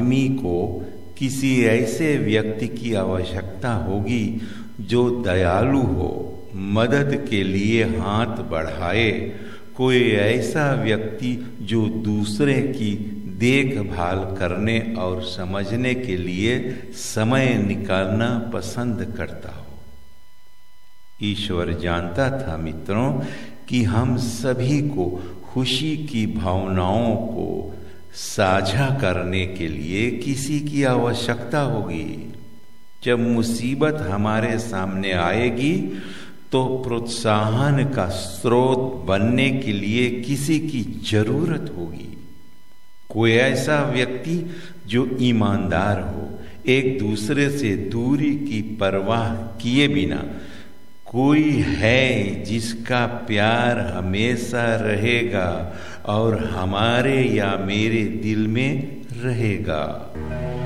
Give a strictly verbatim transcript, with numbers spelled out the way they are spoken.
आदमी को किसी ऐसे व्यक्ति की आवश्यकता होगी जो दयालु हो, मदद के लिए हाथ बढ़ाए, कोई ऐसा व्यक्ति जो दूसरे की देखभाल करने और समझने के लिए समय निकालना पसंद करता हो। ईश्वर जानता था मित्रों कि हम सभी को खुशी की भावनाओं को साझा करने के लिए किसी की आवश्यकता होगी। जब मुसीबत हमारे सामने आएगी तो प्रोत्साहन का स्रोत बनने के लिए किसी की जरूरत होगी। कोई ऐसा व्यक्ति जो ईमानदार हो, एक दूसरे से दूरी की परवाह किए बिना, कोई है जिसका प्यार हमेशा रहेगा और हमारे या मेरे दिल में रहेगा।